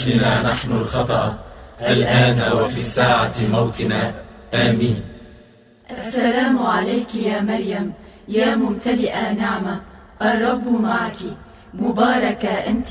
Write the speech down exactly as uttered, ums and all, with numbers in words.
أجلنا نحن الخطأ الآن وفي ساعة موتنا. آمين. السلام عليك يا مريم، يا ممتلئة نعمة، الرب معك، مباركة أنت